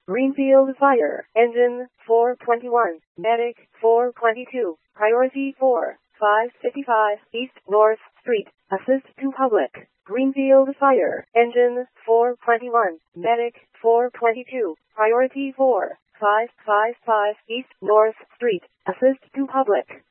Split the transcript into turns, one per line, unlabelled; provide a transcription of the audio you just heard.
Greenfield Fire Engine 421, Medic 422, Priority 4, 555 East North Street, Assist to Public. Greenfield Fire Engine 421, Medic 422, Priority 4, 555 East North Street, Assist to Public.